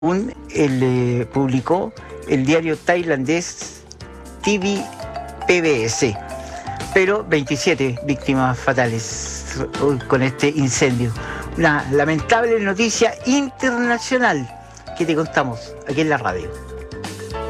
publicó el diario tailandés TV PBS. Pero 27 víctimas fatales con este incendio. Una lamentable noticia internacional que te contamos aquí en la radio.